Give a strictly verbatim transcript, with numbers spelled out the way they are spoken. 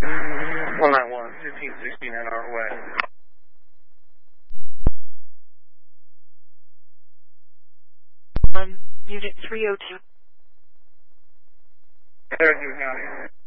one nine one, fifteen sixty-nine hour west. Um, unit three oh two. Fairview County.